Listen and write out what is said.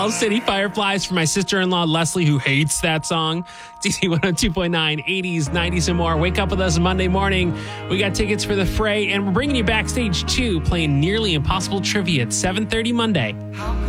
All City Fireflies for my sister-in-law, Leslie, who hates that song. It's Easy 102.9, 80s, 90s, and more. Wake up with us Monday morning. We got tickets for The Fray, and we're bringing you backstage, too, playing Nearly Impossible Trivia at 7:30 Monday.